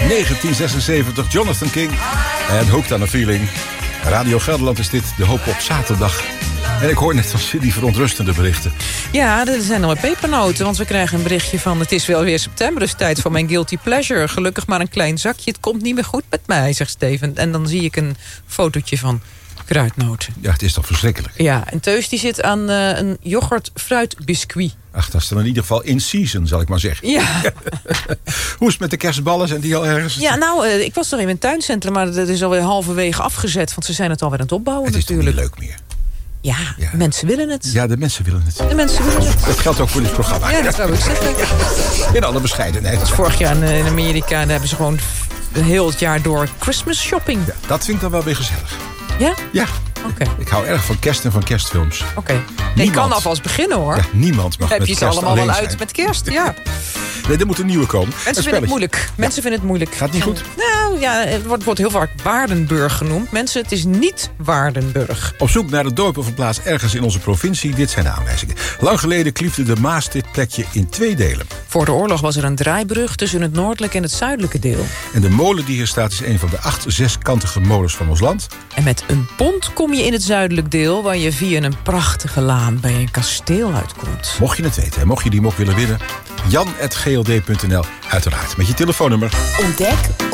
1976, Jonathan King en Hooked on a Feeling. Radio Gelderland is dit, de hoop op zaterdag. En ik hoor net van Cindy verontrustende berichten. Ja, er zijn nog pepernoten, want we krijgen een berichtje van... het is wel weer september, dus tijd voor mijn guilty pleasure. Gelukkig maar een klein zakje, het komt niet meer goed met mij, zegt Steven. En dan zie ik een fotootje van kruidnoten. Ja, het is toch verschrikkelijk. Ja, en Teus die zit aan een yoghurt-fruitbiscuit. Ach, dat is dan in ieder geval in season, zal ik maar zeggen. Ja. Hoe is het met de kerstballen? Zijn die al ergens? Ja, nou, ik was toch in een tuincentrum, maar dat is alweer halverwege afgezet. Want ze zijn het alweer aan het opbouwen het is natuurlijk. Het is niet leuk meer. Ja, mensen willen het. Ja, de mensen willen het. De mensen willen het. Dat geldt ook voor dit programma. Ja, dat zou ik zeggen. In alle bescheidenheid. Dat was vorig jaar in Amerika, daar hebben ze gewoon heel het jaar door Christmas shopping. Ja, dat vind ik dan wel weer gezellig. Ja? Ja. Oké. Ik hou erg van kerst en van kerstfilms. Oké. Ik kan alvast beginnen, hoor. Ja, niemand mag heb met je kerst ze allemaal wel alleen uit met kerst, ja. Nee, er moet een nieuwe komen. Mensen vinden het moeilijk. Mensen vinden het moeilijk. Gaat niet goed? Nou ja, het wordt heel vaak Waardenburg genoemd. Mensen, het is niet Waardenburg. Op zoek naar het dorp of een plaats ergens in onze provincie. Dit zijn de aanwijzingen. Lang geleden kliefde de Maas dit plekje in 2 delen. Voor de oorlog was er een draaibrug tussen het noordelijke en het zuidelijke deel. En de molen die hier staat is een van de 8 zeskantige molens van ons land. En met een pont kom je in het zuidelijk deel... waar je via een prachtige laan bij een kasteel uitkomt. Mocht je het weten en mocht je die mok willen winnen... jan@gld.nl, uiteraard, met je telefoonnummer. Ontdek,